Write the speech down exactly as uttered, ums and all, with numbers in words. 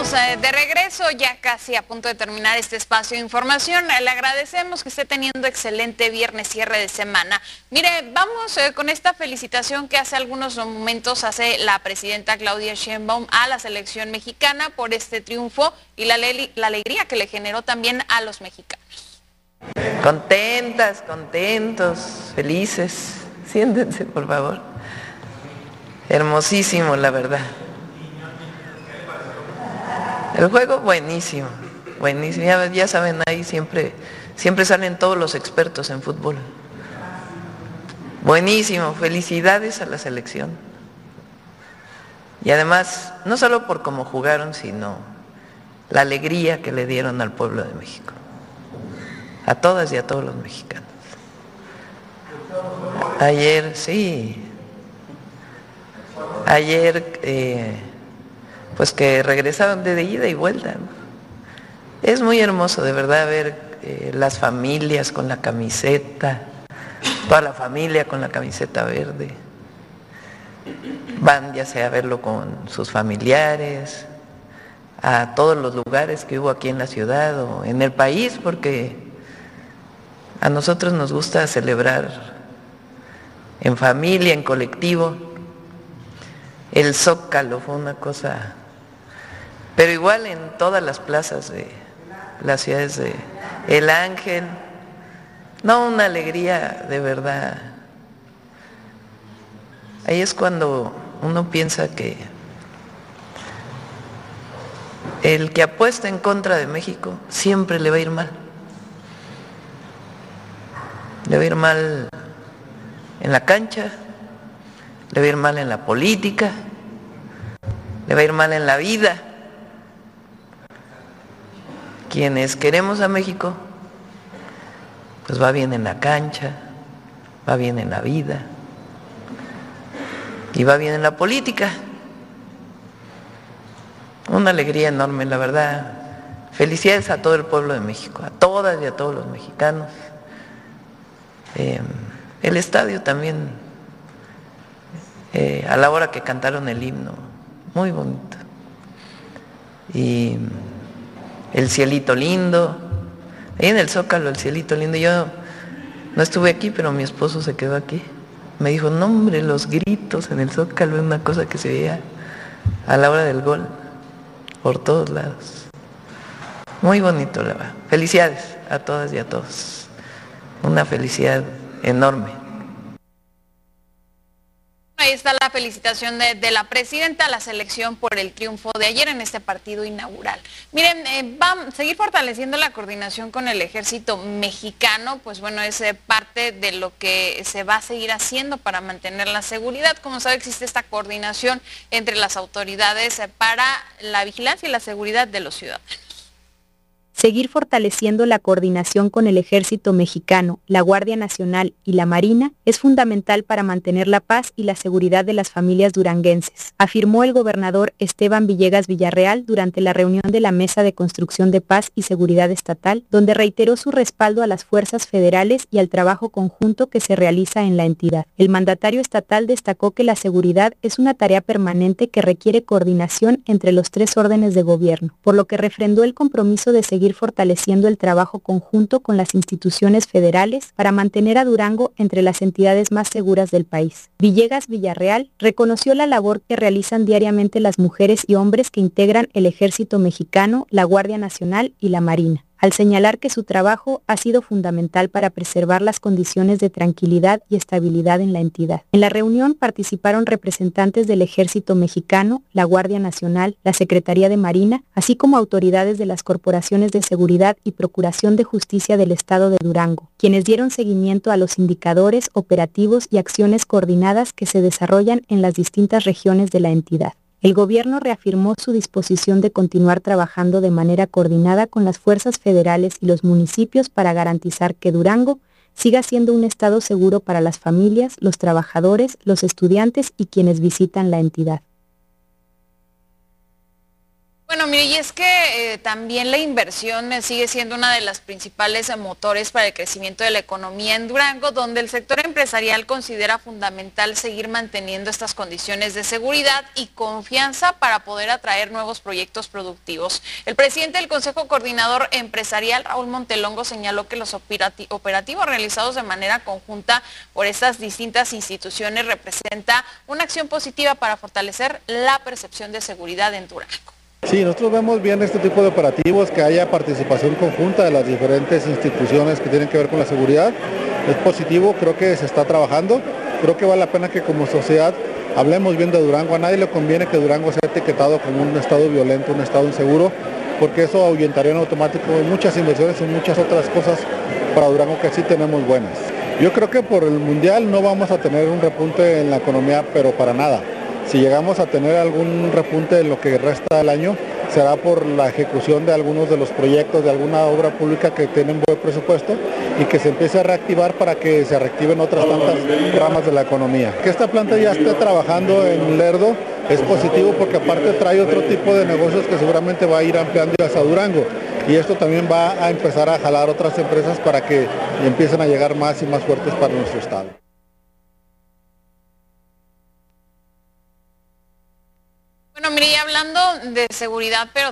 Estamos eh, de regreso, ya casi a punto de terminar este espacio de información. Le agradecemos que esté teniendo excelente viernes, cierre de semana. Mire, vamos eh, con esta felicitación que hace algunos momentos hace la presidenta Claudia Sheinbaum a la selección mexicana por este triunfo y la, la alegría que le generó también a los mexicanos. Contentas, contentos, felices. Siéntense, por favor. Hermosísimo, la verdad. El juego buenísimo, buenísimo. Ya, ya saben, ahí siempre, siempre salen todos los expertos en fútbol. Buenísimo, felicidades a la selección. Y además, no solo por cómo jugaron, sino la alegría que le dieron al pueblo de México. A todas y a todos los mexicanos. Ayer, sí. Ayer... Eh, pues que regresaron de ida y vuelta, ¿no? Es muy hermoso de verdad ver eh, las familias con la camiseta, toda la familia con la camiseta verde, van ya sea a verlo con sus familiares, a todos los lugares que hubo aquí en la ciudad o en el país, porque a nosotros nos gusta celebrar en familia, en colectivo. El Zócalo fue una cosa... Pero igual en todas las plazas de las ciudades de El Ángel, no, una alegría de verdad. Ahí es cuando uno piensa que el que apuesta en contra de México siempre le va a ir mal. Le va a ir mal en la cancha, le va a ir mal en la política, le va a ir mal en la vida. Quienes queremos a México, pues va bien en la cancha, va bien en la vida y va bien en la política. Una alegría enorme, la verdad. Felicidades a todo el pueblo de México, a todas y a todos los mexicanos. Eh, el estadio también, eh, a la hora que cantaron el himno, muy bonito. Y el cielito lindo, ahí en el Zócalo el cielito lindo. Yo no estuve aquí, pero mi esposo se quedó aquí. Me dijo, no hombre, los gritos en el Zócalo es una cosa que se veía a la hora del gol, por todos lados. Muy bonito, la verdad. Felicidades a todas y a todos. Una felicidad enorme. Ahí está la felicitación de, de la presidenta a la selección por el triunfo de ayer en este partido inaugural. Miren, eh, vamos a seguir fortaleciendo la coordinación con el ejército mexicano, pues bueno, es eh, parte de lo que se va a seguir haciendo para mantener la seguridad. Como sabe, existe esta coordinación entre las autoridades eh, para la vigilancia y la seguridad de los ciudadanos. Seguir fortaleciendo la coordinación con el Ejército Mexicano, la Guardia Nacional y la Marina es fundamental para mantener la paz y la seguridad de las familias duranguenses, afirmó el gobernador Esteban Villegas Villarreal durante la reunión de la Mesa de Construcción de Paz y Seguridad Estatal, donde reiteró su respaldo a las fuerzas federales y al trabajo conjunto que se realiza en la entidad. El mandatario estatal destacó que la seguridad es una tarea permanente que requiere coordinación entre los tres órdenes de gobierno, por lo que refrendó el compromiso de seguir fortaleciendo el trabajo conjunto con las instituciones federales para mantener a Durango entre las entidades más seguras del país. Villegas Villarreal reconoció la labor que realizan diariamente las mujeres y hombres que integran el Ejército Mexicano, la Guardia Nacional y la Marina, al señalar que su trabajo ha sido fundamental para preservar las condiciones de tranquilidad y estabilidad en la entidad. En la reunión participaron representantes del Ejército Mexicano, la Guardia Nacional, la Secretaría de Marina, así como autoridades de las corporaciones de seguridad y procuración de justicia del Estado de Durango, quienes dieron seguimiento a los indicadores, operativos y acciones coordinadas que se desarrollan en las distintas regiones de la entidad. El gobierno reafirmó su disposición de continuar trabajando de manera coordinada con las fuerzas federales y los municipios para garantizar que Durango siga siendo un estado seguro para las familias, los trabajadores, los estudiantes y quienes visitan la entidad. Bueno, mire, y es que eh, también la inversión eh, sigue siendo una de las principales eh, motores para el crecimiento de la economía en Durango, donde el sector empresarial considera fundamental seguir manteniendo estas condiciones de seguridad y confianza para poder atraer nuevos proyectos productivos. El presidente del Consejo Coordinador Empresarial, Raúl Montelongo, señaló que los operati- operativos realizados de manera conjunta por estas distintas instituciones representa una acción positiva para fortalecer la percepción de seguridad en Durango. Sí, nosotros vemos bien este tipo de operativos, que haya participación conjunta de las diferentes instituciones que tienen que ver con la seguridad. Es positivo, creo que se está trabajando, creo que vale la pena que como sociedad hablemos bien de Durango. A nadie le conviene que Durango sea etiquetado como un estado violento, un estado inseguro, porque eso ahuyentaría en automático muchas inversiones y muchas otras cosas para Durango que sí tenemos buenas. Yo creo que por el Mundial no vamos a tener un repunte en la economía, pero para nada. Si llegamos a tener algún repunte en lo que resta del año, será por la ejecución de algunos de los proyectos, de alguna obra pública que tienen buen presupuesto y que se empiece a reactivar para que se reactiven otras tantas ramas de la economía. Que esta planta ya esté trabajando en Lerdo es positivo porque aparte trae otro tipo de negocios que seguramente va a ir ampliando hacia Durango. Y esto también va a empezar a jalar otras empresas para que empiecen a llegar más y más fuertes para nuestro estado. Bueno, mire, y hablando de seguridad, pero